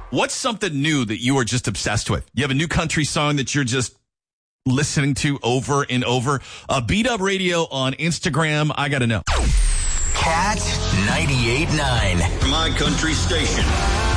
What's something new that you are just obsessed with? You have a new country song that you're just listening to over and over. B-Dub Radio on Instagram. I got to know. Cat 98.9. My country station.